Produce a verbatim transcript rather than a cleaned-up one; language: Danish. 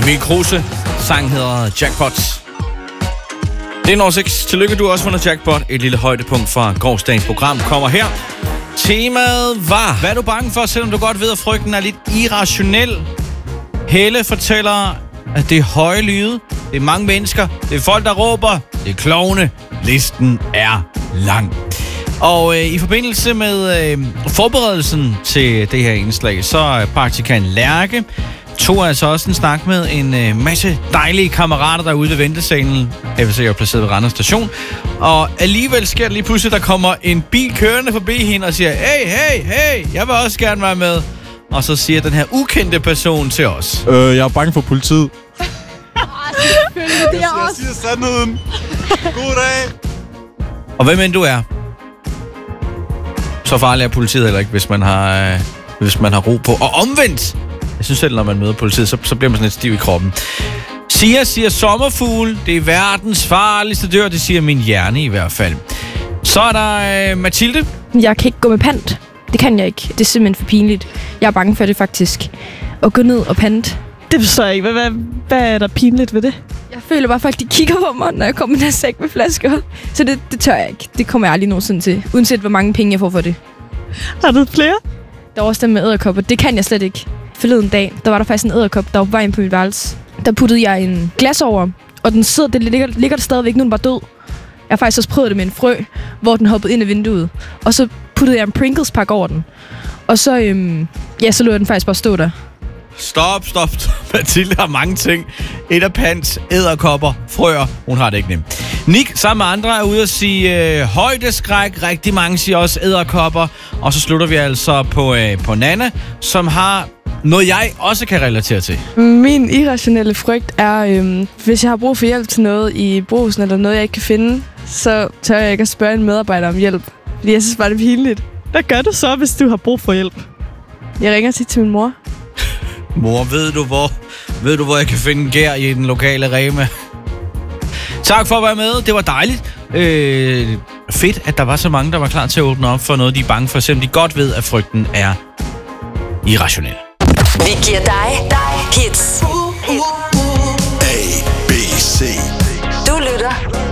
Emil Kruse. Sang hedder Jackpot. Det er nummer seks. Tillykke, du har også fundet jackpot. Et lille højdepunkt fra gårsdagens program kommer her. Temaet var: hvad er du bange for, selvom du godt ved, at frygten er lidt irrationel? Helle fortæller, at det er høje lyde. Det er mange mennesker. Det er folk, der råber. Det er klovne. Listen er lang. Og øh, i forbindelse med øh, forberedelsen til det her indslag, så er praktikant Lærke tog altså også en snak med en øh, masse dejlige kammerater derude ved ventesalen. Jeg vil se, jeg er placeret ved Randers Station. Og alligevel sker det lige pludselig, der kommer en bil kørende forbi hende og siger: hey, hey, hey, jeg vil også gerne være med. Og så siger den her ukendte person til os: Øh, jeg er bange for politiet. Det er også. Jeg siger sandheden. God dag. Og hvem end du er, så farlig er politiet heller ikke, hvis man har, øh, hvis man har ro på. Og omvendt, jeg synes selv, når man møder politiet, så, så bliver man sådan lidt stiv i kroppen. Sia siger sommerfugl. Det er verdens farligste dyr, det siger min hjerne i hvert fald. Så er der øh, Mathilde. Jeg kan ikke gå med pant. Det kan jeg ikke. Det er simpelthen for pinligt. Jeg er bange for det faktisk. At gå ned og pant. Det forstår jeg ikke. Hvad, hvad, hvad er der pinligt ved det? Jeg føler bare, at folk de kigger på mig, når jeg kommer med den her sæk med flasker. Så det, det tør jeg ikke. Det kommer jeg aldrig nogensinde til. Uanset hvor mange penge jeg får for det. Har du flere? Der var også dem med edderkopper. Det kan jeg slet ikke. Forleden dag, der var der faktisk en edderkop, der var på vej ind på mit værelse. Der puttede jeg en glas over, og den sidder, det ligger, ligger der stadigvæk, nu er den bare død. Jeg har faktisk også prøvet det med en frø, hvor den hoppede ind i vinduet. Og så puttede jeg en Pringles-pakke over den. Og så, øhm, ja, så lå den faktisk bare stå der. Stop, stop, stop. Mathilde har mange ting. Et af pants, edderkopper, frøer. Hun har det ikke nemt. Nick sammen med andre er ude at sige øh, højdeskræk. Rigtig mange siger også edderkopper. Og så slutter vi altså på, øh, på Nana, som har noget, jeg også kan relatere til. Min irrationelle frygt er, øhm, hvis jeg har brug for hjælp til noget i Brugsen, eller noget, jeg ikke kan finde, så tør jeg ikke at spørge en medarbejder om hjælp. Fordi jeg synes bare, det er pinligt. Hvad gør du så, hvis du har brug for hjælp? Jeg ringer tit til min mor. Mor, ved du hvor, ved du, hvor jeg kan finde gær i den lokale Rema? Tak for at være med. Det var dejligt. Øh, fedt, at der var så mange, der var klar til at åbne op for noget, de er bange for, selvom de godt ved, at frygten er irrationel. Vi giver dig, dig hits.